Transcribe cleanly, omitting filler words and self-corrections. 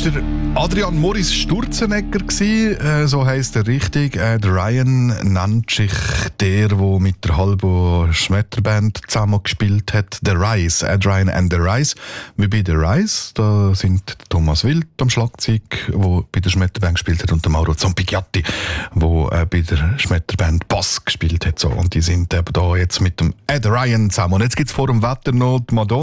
ist der Adrian Moritz Sturzenegger, so heisst er richtig. Der Ryan nennt sich der mit der halben Schmetterband zusammen gespielt hat. The Rise, Adrian and the Rise. Wie bei The Rise, da sind Thomas Wild am Schlagzeug, der bei der Schmetterband gespielt hat, und der Mauro Zampigliatti, der bei der Schmetterband Bass gespielt hat. So. Und die sind eben da jetzt mit dem Ed Ryan zusammen. Und jetzt gibt es vor dem Wetter noch die Madonna.